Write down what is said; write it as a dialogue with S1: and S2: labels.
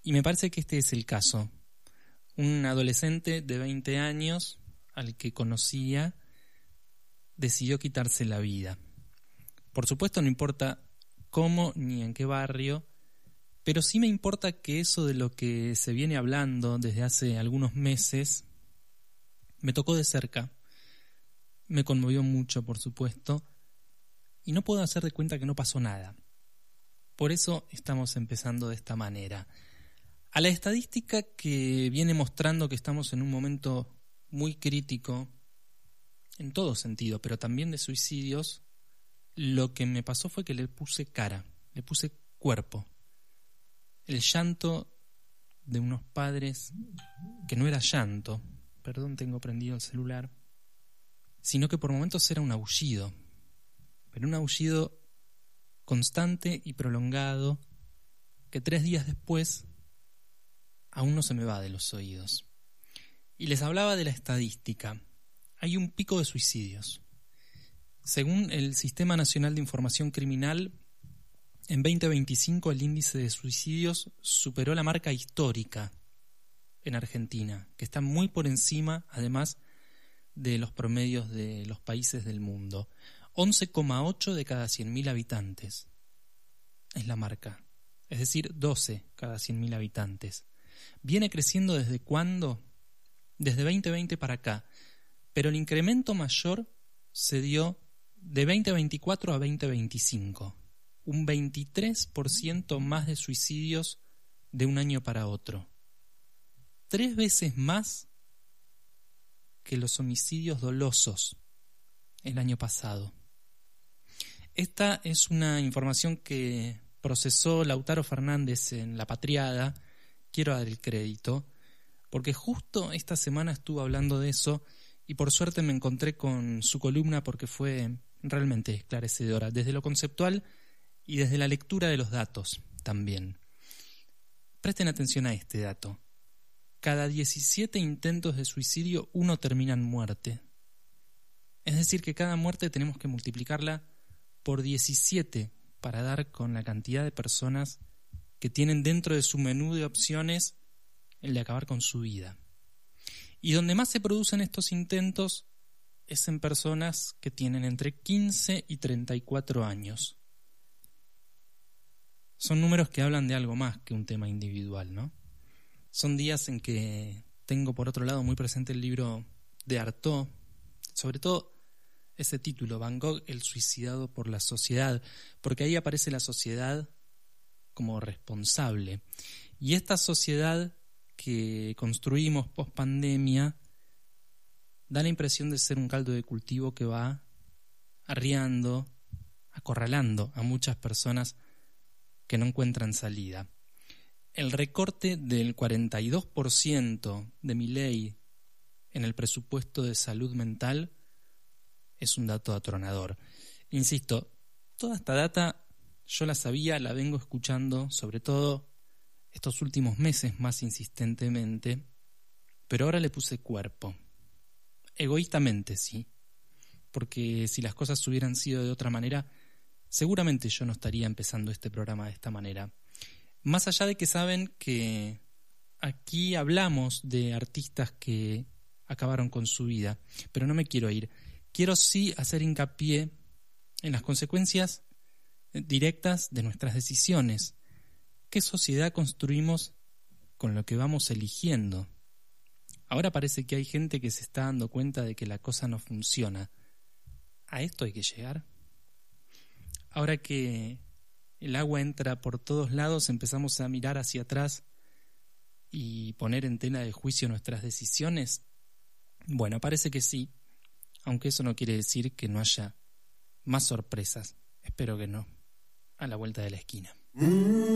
S1: Y me parece que este es el caso. Un adolescente de 20 años al que conocía decidió quitarse la vida. Por supuesto no importa cómo ni en qué barrio, pero sí me importa que eso de lo que se viene hablando desde hace algunos meses me tocó de cerca. Me conmovió mucho, por supuesto, y no puedo hacer de cuenta que no pasó nada. Por eso estamos empezando de esta manera. A la estadística que viene mostrando que estamos en un momento muy crítico, en todo sentido, pero también de suicidios, lo que me pasó fue que le puse cara, le puse cuerpo. El llanto de unos padres, que no era llanto, perdón, tengo prendido el celular, sino que por momentos era un aullido, pero un aullido constante y prolongado que 3 días después aún no se me va de los oídos. Y les hablaba de la estadística. Hay un pico de suicidios. Según el Sistema Nacional de Información Criminal, en 2025 el índice de suicidios superó la marca histórica en Argentina, que está muy por encima, además, de los promedios de los países del mundo. 11,8 de cada 100.000 habitantes es la marca, es decir, 12 cada 100.000 habitantes. ¿Viene creciendo desde cuándo? Desde 2020 para acá, pero el incremento mayor se dio de 2024 a 2025, un 23% más de suicidios de un año para otro. 3 veces más que los homicidios dolosos el año pasado. Esta es una información que procesó Lautaro Fernández en La Patriada. Quiero dar el crédito, porque justo esta semana estuvo hablando de eso y por suerte me encontré con su columna porque fue realmente esclarecedora, desde lo conceptual y desde la lectura de los datos también. Presten atención a este dato. Cada 17 intentos de suicidio, 1 termina en muerte. Es decir, que cada muerte tenemos que multiplicarla por 17 para dar con la cantidad de personas que tienen dentro de su menú de opciones el de acabar con su vida. Y donde más se producen estos intentos es en personas que tienen entre 15 y 34 años. Son números que hablan de algo más que un tema individual, ¿no? Son días en que tengo por otro lado muy presente el libro de Artaud, sobre todo ese título, Van Gogh, el suicidado por la sociedad, porque ahí aparece la sociedad como responsable. Y esta sociedad que construimos post pandemia da la impresión de ser un caldo de cultivo que va arriando, acorralando a muchas personas que no encuentran salida. El recorte del 42% de Milei en el presupuesto de salud mental es un dato atronador. Insisto, toda esta data yo la sabía, la vengo escuchando, sobre todo estos últimos meses más insistentemente, pero ahora le puse cuerpo. Egoístamente, sí, porque si las cosas hubieran sido de otra manera, seguramente yo no estaría empezando este programa de esta manera. Más allá de que saben que aquí hablamos de artistas que acabaron con su vida, pero no me quiero ir. Quiero sí hacer hincapié en las consecuencias directas de nuestras decisiones. ¿Qué sociedad construimos con lo que vamos eligiendo? Ahora parece que hay gente que se está dando cuenta de que la cosa no funciona. ¿A esto hay que llegar? Ahora que el agua entra por todos lados, empezamos a mirar hacia atrás y poner en tela de juicio nuestras decisiones. Bueno, parece que sí, aunque eso no quiere decir que no haya más sorpresas. Espero que no, a la vuelta de la esquina.